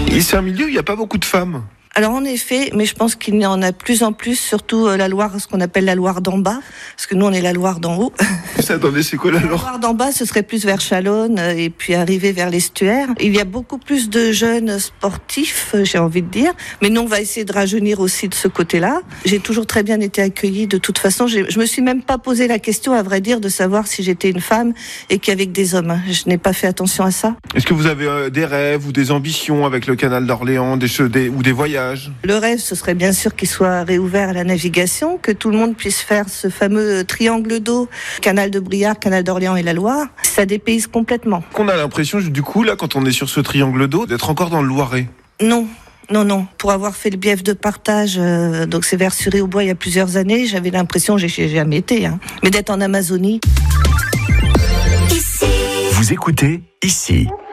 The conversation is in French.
Et c'est un milieu où il n'y a pas beaucoup de femmes. Alors en effet, mais je pense qu'il y en a de plus en plus, surtout la Loire, ce qu'on appelle la Loire d'en bas, parce que nous on est la Loire d'en haut. Attendez, c'est quoi la Loire ? La Loire d'en bas, ce serait plus vers Chalonne et puis arriver vers l'estuaire. Il y a beaucoup plus de jeunes sportifs, j'ai envie de dire, mais nous on va essayer de rajeunir aussi de ce côté-là. J'ai toujours très bien été accueillie de toute façon. Je me suis même pas posé la question, à vrai dire, de savoir si j'étais une femme et qu'avec des hommes. Je n'ai pas fait attention à ça. Est-ce que vous avez des rêves ou des ambitions avec le canal d'Orléans, ou des voyages ? Le rêve, ce serait bien sûr qu'il soit réouvert à la navigation, que tout le monde puisse faire ce fameux triangle d'eau, canal de Briare, canal d'Orléans et la Loire. Ça dépayse complètement. On a l'impression, du coup, là, quand on est sur ce triangle d'eau, d'être encore dans le Loiret. Non. Pour avoir fait le bief de partage, donc c'est vers Suré-au-Bois il y a plusieurs années, j'avais l'impression, j'ai jamais été, mais d'être en Amazonie. Vous écoutez ici.